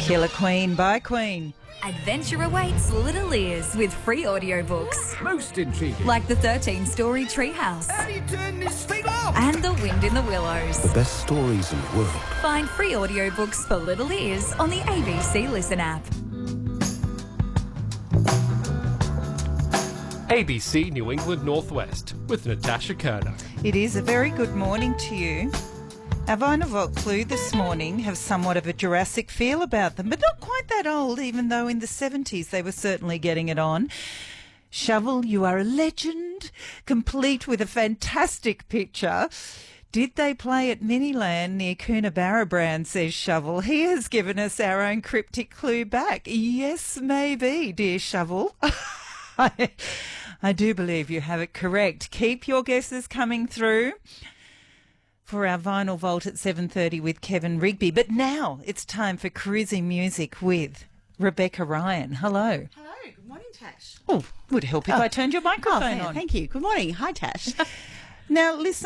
Killer Queen by Queen. Adventure awaits Little Ears with free audiobooks. Most intriguing. Like the 13-story Treehouse. How do you turn this thing off? And The Wind in the Willows. The best stories in the world. Find free audiobooks for Little Ears on the ABC Listen app. ABC New England Northwest with Natasha Kerner. It is a very good morning to you. Our Vinyl Vault Clue this morning have somewhat of a Jurassic feel about them, but not quite that old, even though in the 70s they were certainly getting it on. Shovel, you are a legend, complete with a fantastic picture. Did they play at Miniland near Coonabarabran, says Shovel. He has given us our own cryptic clue back. Yes, maybe, dear Shovel. I do believe you have it correct. Keep your guesses coming through for our Vinyl Vault at 7:30 with Kevin Rigby. But now it's time for cruising music with Rebecca Ryan. Hello. Hello, good morning, Tash. Oh, would help if I turned your microphone on. Thank you. Good morning. Hi, Tash. Now, listen.